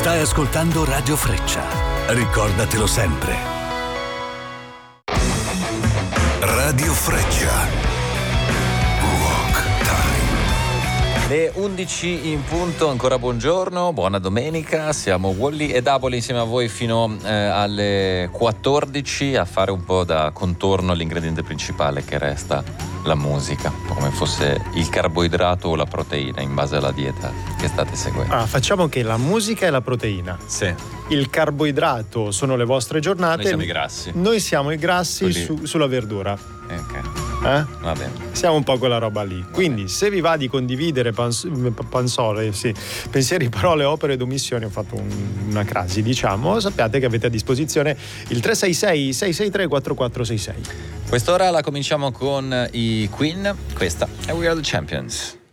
Stai ascoltando Radio Freccia. Ricordatelo sempre. Radio Freccia. Le 11 in punto, ancora buongiorno, buona domenica, siamo Wally e Daboli insieme a voi fino alle 14 a fare un po' da contorno all'ingrediente principale che resta la musica, come fosse il carboidrato o la proteina in base alla dieta che state seguendo. Facciamo che la musica e la proteina. Sì. Il carboidrato sono le vostre giornate. Noi siamo i grassi. Noi siamo i grassi sulla verdura. Ok. Va bene. Siamo un po' quella roba lì. Quindi se vi va di condividere pensieri, parole, opere ed omissioni, ho fatto una crasi, diciamo, sappiate che avete a disposizione il 366 663 4466. Quest'ora la cominciamo con i Queen, questa è We Are The Champions.